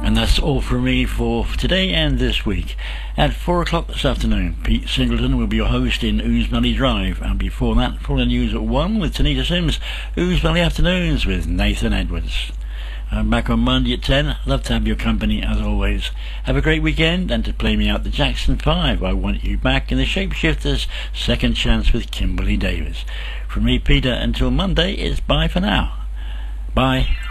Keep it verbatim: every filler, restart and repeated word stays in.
And that's all from me for today and this week. At four o'clock this afternoon, Pete Singleton will be your host in Ooze Valley Drive, and before that, full news at one with Tanita Sims, Ooze Valley Afternoons with Nathan Edwards. I'm back on Monday at ten. Love to have your company as always. Have a great weekend, and to play me out the Jackson five, I Want You Back in the Shapeshifters, Second Chance with Kimberly Davis. From me, Peter, until Monday, it's bye for now. Bye.